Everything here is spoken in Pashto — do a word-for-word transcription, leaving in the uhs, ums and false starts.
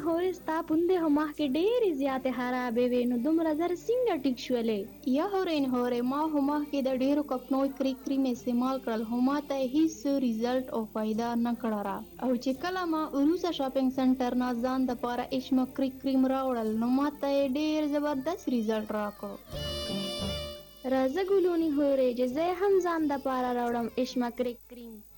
هورې ستا پوندې خو مخکې ډېرې زیاتې خرابې وې، نو دومره زر څنګه ټیک شولې؟ یا هورین هورې ما خو مخکې د ډېرو کمپنیو کریک کریم استعمال کړل، خو ما ته هیڅ ریزلټ او فایده نه کړه را. او چې کله ما وروسته شاپینګ سنټر نه ځان دپاره اشما کریک کریم راوړل، نو ما ته یې ډېر زبردست ریزلټ راکړو. راځه ګلونې هورې چې زه یې هم ځان دپاره راوړم اشما کریک کریم.